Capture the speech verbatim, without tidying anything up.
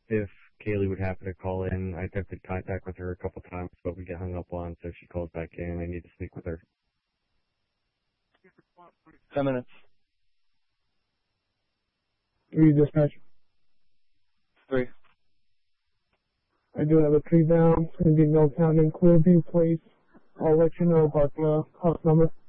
if Kaylee would happen to call in. I attempted contact with her a couple times, but we get hung up on, so if she calls back in, I need to speak with her. Ten minutes. Three dispatch. Three. I do have a tree down. It's going to be Milltown in Clearview Place. I'll let you know about the house number.